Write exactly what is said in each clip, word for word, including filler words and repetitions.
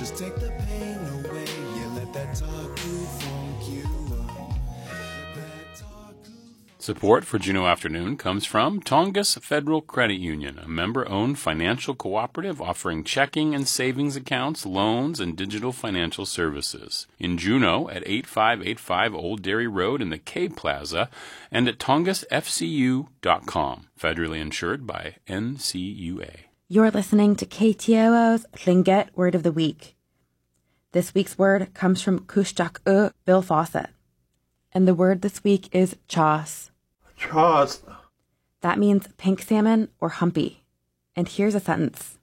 Just take the pain away. Yeah, let that Taku funk you up. That Taku. Support for Juneau Afternoon comes from Tongass Federal Credit Union, a member-owned financial cooperative offering checking and savings accounts, loans, and digital financial services. In Juneau at eighty-five eighty-five Old Dairy Road in the K Plaza and at tongass f c u dot com. Federally insured by N C U A. You're listening to K T O O's Tlingit Word of the Week. This week's word comes from Kushtaq Bill Fawcett. And the word this week is chas. Chas. That means pink salmon or humpy. And here's a sentence.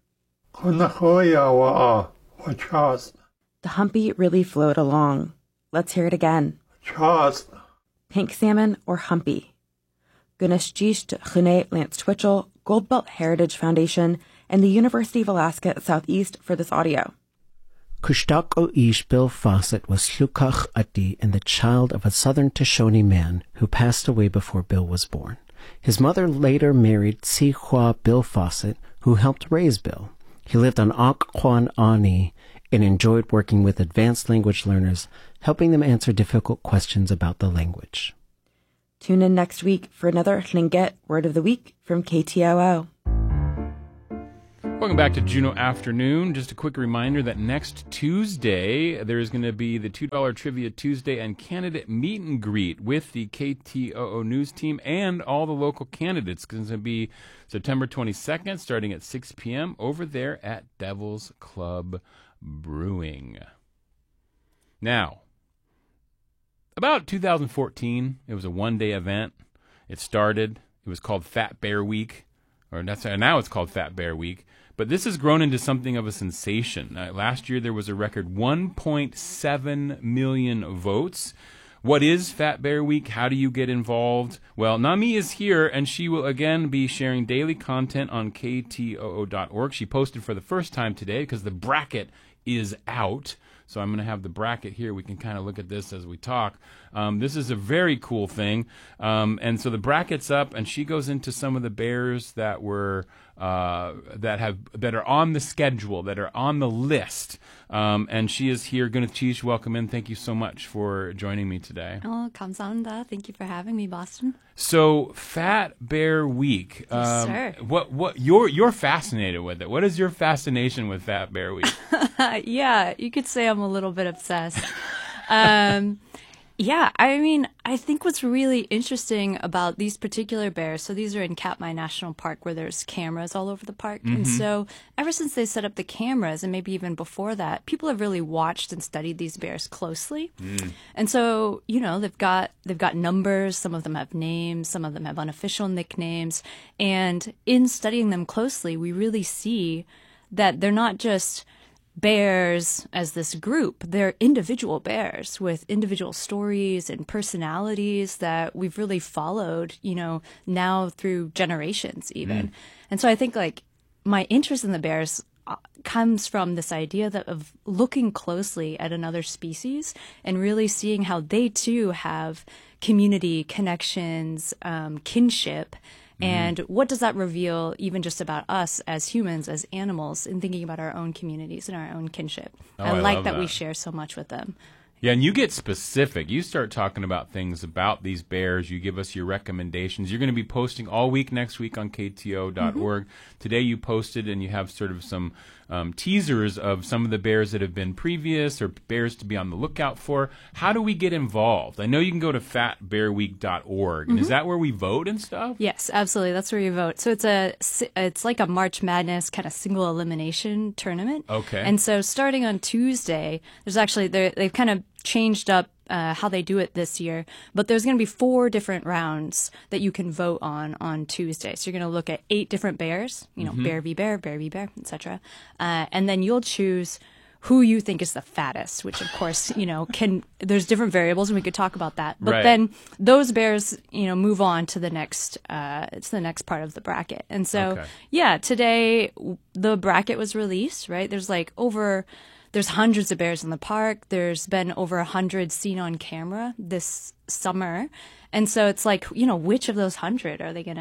The humpy really flowed along. Let's hear it again. Chas. Pink salmon or humpy. Gunashjish Chune Lance Twitchell, Goldbelt Heritage Foundation, and the University of Alaska at Southeast for this audio. Kushtaq O'Ish Bill Fawcett was Llukach Ati and the child of a southern Shoshone man who passed away before Bill was born. His mother later married Si Hua Bill Fawcett, who helped raise Bill. He lived on Occoquan Ani and enjoyed working with advanced language learners, helping them answer difficult questions about the language. Tune in next week for another Tlingit Word of the Week from K T O O. Welcome back to Juneau Afternoon. Just a quick reminder that next Tuesday, there's going to be the two dollar Trivia Tuesday and candidate meet and greet with the K T O O News team and all the local candidates. It's going to be September twenty-second, starting at six p.m. over there at Devil's Club Brewing. Now, about two thousand fourteen, it was a one-day event. It started. It was called Fat Bear Week, or that's now it's called Fat Bear Week. But this has grown into something of a sensation. Uh, last year, there was a record one point seven million votes. What is Fat Bear Week? How do you get involved? Well, Nami is here, and she will again be sharing daily content on K T O O dot org. She posted for the first time today because the bracket is out. So I'm going to have the bracket here. We can kind of look at this as we talk. Um, this is a very cool thing. Um, and so the bracket's up, and she goes into some of the bears that were uh, that have that are on the schedule, that are on the list. Um, and she is here. Gunatish, welcome in. Thank you so much for joining me today. Oh, 감사합니다. Thank you for having me, Boston. So Fat Bear Week. Yes, um, sir. What what you're you're fascinated with it. What is your fascination with Fat Bear Week? Yeah, you could say I'm a little bit obsessed. um, yeah, I mean, I think what's really interesting about these particular bears, so these are in Katmai National Park where there's cameras all over the park. Mm-hmm. And so ever since they set up the cameras, and maybe even before that, people have really watched and studied these bears closely. Mm. And so, you know, they've got they've got numbers, some of them have names, some of them have unofficial nicknames. And in studying them closely, we really see that they're not just bears as this group. They're individual bears with individual stories and personalities that we've really followed, you know, now through generations even. Mm. And so I think like my interest in the bears comes from this idea that of looking closely at another species and really seeing how they too have community connections, um, kinship. And what does that reveal even just about us as humans, as animals, in thinking about our own communities and our own kinship? Oh, I, I like love that, that we share so much with them. Yeah, and you get specific. You start talking about things about these bears. You give us your recommendations. You're going to be posting all week next week on K T O dot org. Mm-hmm. Today you posted and you have sort of some um, teasers of some of the bears that have been previous or bears to be on the lookout for. How do we get involved? I know you can go to fat bear week dot org. Mm-hmm. And is that where we vote and stuff? Yes, absolutely. That's where you vote. So it's a it's like a March Madness kind of single elimination tournament. Okay. And so starting on Tuesday, there's actually they've kind of changed up uh, how they do it this year, but there's going to be four different rounds that you can vote on on Tuesday. So you're going to look at eight different bears, you know, mm-hmm. bear v bear, bear v bear, et cetera. Uh, and then you'll choose who you think is the fattest, which of course, you know, can, there's different variables and we could talk about that. But right. then those bears, you know, move on to the next, uh, it's the next part of the bracket. And so, okay. yeah, today the bracket was released, right? There's like over, there's hundreds of bears in the park. There's been over a hundred seen on camera this summer. And so it's like, you know, which of those hundred are they going to,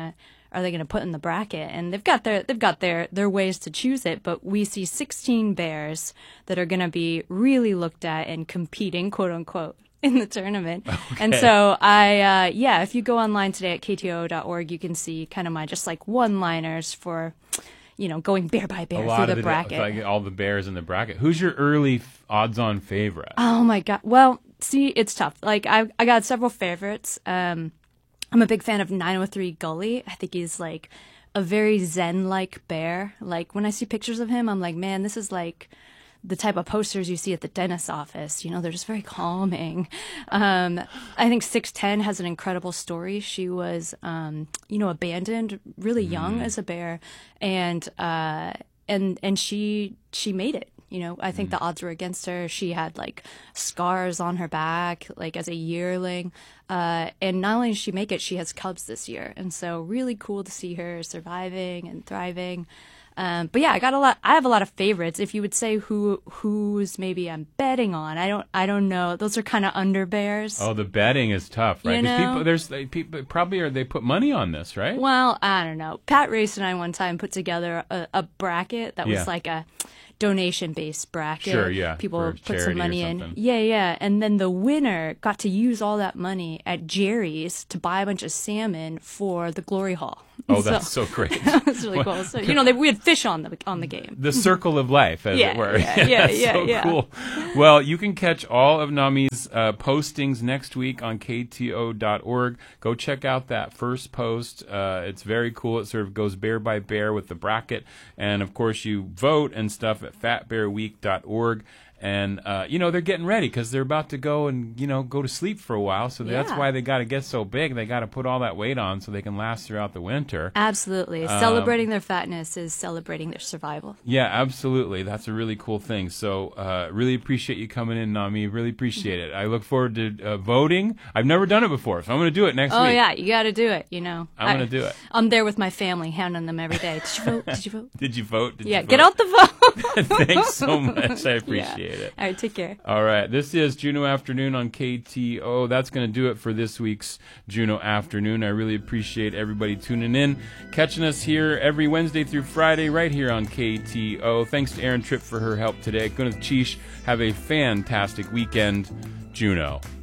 are they going to put in the bracket? And they've got their they've got their their ways to choose it, but we see sixteen bears that are going to be really looked at and competing, quote unquote, in the tournament. Okay. And so I uh, yeah, if you go online today at K T O O dot org, you can see kind of my just like one-liners for, you know, going bear by bear through the, the bracket. Like all the bears in the bracket. Who's your early odds-on favorite? Oh my god! Well, see, it's tough. Like I I got several favorites. Um, I'm a big fan of nine oh three Gully. I think he's like a very zen-like bear. Like when I see pictures of him, I'm like, man, this is like the type of posters you see at the dentist's office. You know, they're just very calming. Um, I think six ten has an incredible story. She was, um, you know, abandoned really young mm. as a bear, and uh, and and she she made it. You know, I think mm. the odds were against her. She had like scars on her back, like as a yearling. Uh, and not only did she make it, she has cubs this year. And so really cool to see her surviving and thriving. Um, but yeah, I got a lot. I have a lot of favorites. If you would say who who's maybe I'm betting on, I don't. I don't know. Those are kind of under bears. Oh, the betting is tough, right? You know? People, there's like, people probably are. They put money on this, right? Well, I don't know. Pat Race and I one time put together a, a bracket that was yeah. like a donation-based bracket. Sure, yeah. People put some money in. Yeah, yeah. And then the winner got to use all that money at Jerry's to buy a bunch of salmon for the Glory Hall. Oh, that's so, so great. That's really cool. So, you know, they, we had fish on the on the game. The circle of life, as yeah, it were. Yeah, yeah, that's yeah. so yeah. cool. Well, you can catch all of Nami's uh, postings next week on K T O dot org. Go check out that first post. Uh, it's very cool. It sort of goes bear by bear with the bracket. And, of course, you vote and stuff at fat bear week dot org. And, uh, you know, they're getting ready because they're about to go and, you know, go to sleep for a while. So yeah. that's why they got to get so big. They got to put all that weight on so they can last throughout the winter. Absolutely. Um, celebrating their fatness is celebrating their survival. Yeah, absolutely. That's a really cool thing. So uh, really appreciate you coming in, Nami. Really appreciate it. I look forward to uh, voting. I've never done it before, so I'm going to do it next oh, week. Oh, yeah. You got to do it, you know. I'm going to do it. I'm there with my family, hounding them every day. Did you vote? Did you vote? Did you vote? Did yeah, you vote? Get out the vote. Thanks so much. I appreciate yeah. it. All right, take care. All right, this is Juneau Afternoon on K T O. That's going to do it for this week's Juneau Afternoon. I really appreciate everybody tuning in, catching us here every Wednesday through Friday right here on K T O. Thanks to Erin Tripp for her help today. Gwyneth Cheesh, have a fantastic weekend. Juneau.